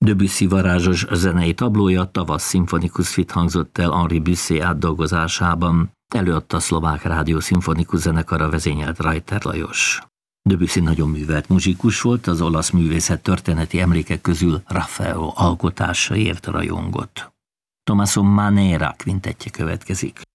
Debussy varázsos zenei tablója Tavasz Szimfonikus Suite hangzott el Henri Bussé átdolgozásában, előadta a Szlovák Rádió Szimfonikus Zenekara vezényelt Reiter Lajos. Debussy nagyon művelt muzsikus volt, az olasz művészet történeti emlékek közül Raffaello alkotásaért rajongott. Tommaso Manera kvintetje következik.